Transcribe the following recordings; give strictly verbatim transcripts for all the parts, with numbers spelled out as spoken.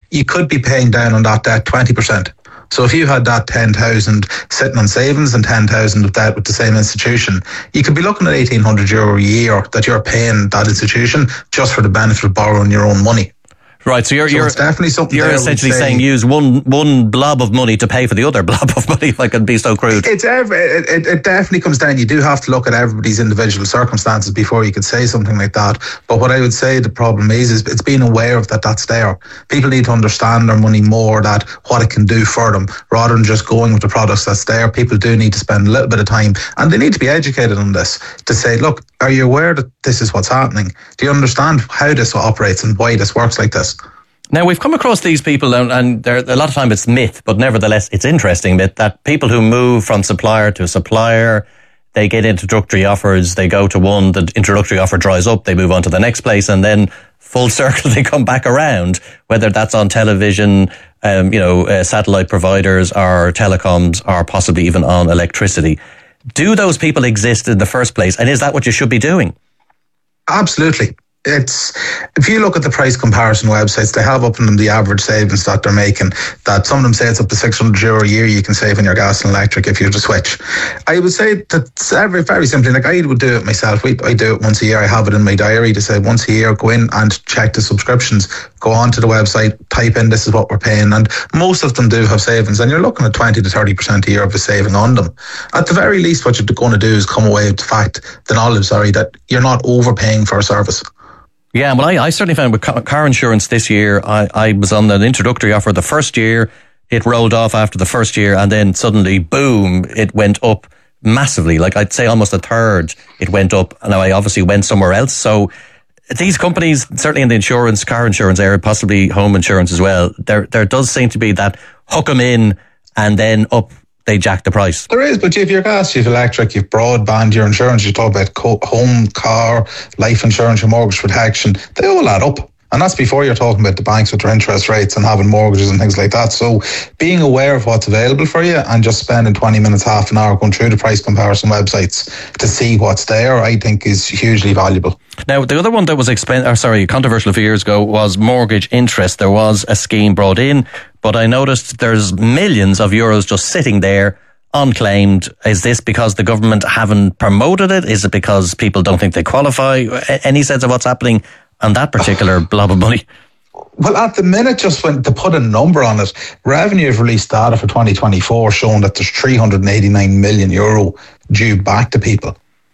you could be paying down on that debt twenty percent. So if you had that ten thousand sitting on savings and ten thousand of that with the same institution, you could be looking at eighteen hundred euro a year that you're paying that institution just for the benefit of borrowing your own money. Right, so you're so you're it's definitely something. You're essentially say, saying use one one blob of money to pay for the other blob of money, if I can be so crude. It's every, it, it, it definitely comes down. You do have to look at everybody's individual circumstances before you could say something like that. But what I would say the problem is, is it's being aware of that. That's there. People need to understand their money more, that what it can do for them, rather than just going with the products that's there. People do need to spend a little bit of time, and they need to be educated on this to say, look, are you aware that this is what's happening? Do you understand how this operates and why this works like this? Now, we've come across these people, and, and there, a lot of time it's myth, but nevertheless, it's interesting myth, that people who move from supplier to supplier, they get introductory offers, they go to one, the introductory offer dries up, they move on to the next place, and then full circle they come back around, whether that's on television, um, you know, uh, satellite providers or telecoms, or possibly even on electricity. Do those people exist in the first place, and is that what you should be doing? Absolutely. It's, if you look at the price comparison websites, they have up in them the average savings that they're making, that some of them say it's up to six hundred euro a year you can save in your gas and electric if you were to switch. I would say that it's very, very simply, like I would do it myself. We, I do it once a year. I have it in my diary to say once a year, go in and check the subscriptions, go on to the website, type in this is what we're paying, and most of them do have savings, and you're looking at twenty to thirty percent a year of a saving on them. At the very least, what you're going to do is come away with the fact, the knowledge, sorry, that you're not overpaying for a service. Yeah, well, I, I certainly found with car insurance this year, I, I was on an introductory offer the first year, it rolled off after the first year, and then suddenly, boom, it went up massively. Like I'd say almost a third it went up. And now I obviously went somewhere else. So these companies, certainly in the insurance, car insurance area, possibly home insurance as well, there there does seem to be that hook them in and then up they jack the price. There is, but you've your gas, you've electric, you've broadband, your insurance, you talk about co- home, car, life insurance, your mortgage protection, they all add up. And that's before you're talking about the banks with their interest rates and having mortgages and things like that. So being aware of what's available for you and just spending twenty minutes, half an hour going through the price comparison websites to see what's there, I think is hugely valuable. Now, the other one that was expen- or sorry, controversial a few years ago was mortgage interest. There was a scheme brought in, but I noticed there's millions of euros just sitting there unclaimed. Is this because the government haven't promoted it? Is it because people don't think they qualify? Any sense of what's happening on that particular blob of money? Well, at the minute, just when to put a number on it, Revenue have released data for twenty twenty-four showing that there's three hundred eighty-nine million euro due back to people.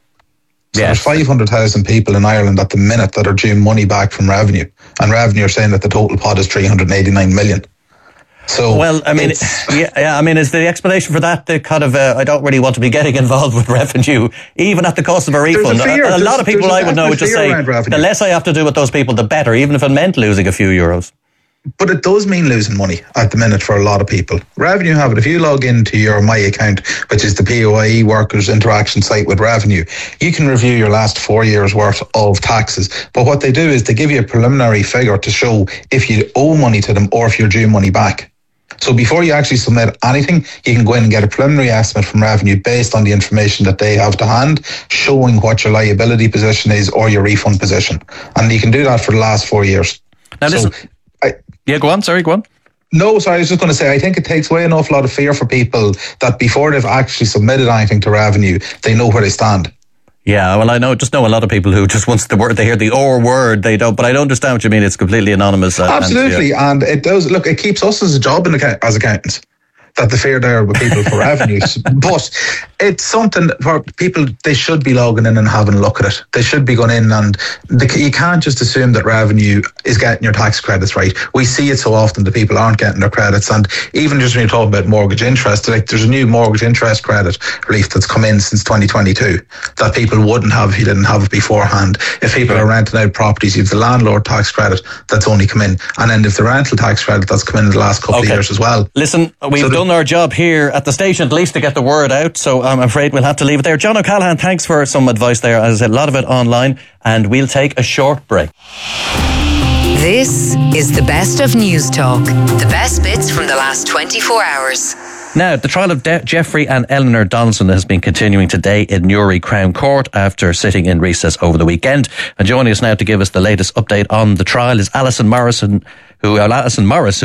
So yes. There's five hundred thousand people in Ireland at the minute that are due money back from Revenue. And Revenue are saying that the total pot is three hundred eighty-nine million. So, well, I mean, yeah, yeah, I mean, is the explanation for that the kind of, uh, I don't really want to be getting involved with Revenue, even at the cost of a refund? A, a, a lot of people I would know would just say, the less I have to do with those people, the better, even if it meant losing a few euros. But it does mean losing money at the minute for a lot of people. Revenue have it. If you log into your My Account, which is the P O I E workers interaction site with Revenue, you can review your last four years worth of taxes. But what they do is they give you a preliminary figure to show if you owe money to them or if you're due money back. So before you actually submit anything, you can go in and get a preliminary estimate from Revenue based on the information that they have to hand, showing what your liability position is or your refund position. And you can do that for the last four years. Now listen, so, I, yeah, go on, sorry, go on. No, sorry, I was just going to say, I think it takes away an awful lot of fear for people that before they've actually submitted anything to Revenue, they know where they stand. Yeah, well, I know, just know a lot of people who just once the word, they hear the or word, they don't, but I don't understand what you mean. It's completely anonymous. Uh, Absolutely. And, yeah. and it does, look, it keeps us as a job in account, as accountants, that the fear there with people for revenues. But it's something for people, they should be logging in and having a look at it. They should be going in and they, you can't just assume that Revenue is getting your tax credits right. We see it so often that people aren't getting their credits. And even just when you're talking about mortgage interest, like there's a new mortgage interest credit relief that's come in since twenty twenty-two that people wouldn't have if you didn't have it beforehand. If people are renting out properties, you have the landlord tax credit that's only come in. And then if the rental tax credit that's come in in the last couple okay. of years as well. Listen, we've so done our job here at the station, at least to get the word out, so I'm afraid we'll have to leave it there. John O'Callaghan, thanks for some advice there. As I said, a lot of it online, and we'll take a short break. This is the best of News Talk, the best bits from the last twenty-four hours. Now, the trial of De- Jeffrey and Eleanor Donaldson has been continuing today in Newry Crown Court after sitting in recess over the weekend. And joining us now to give us the latest update on the trial is Alison Morrison, who Alison Morris,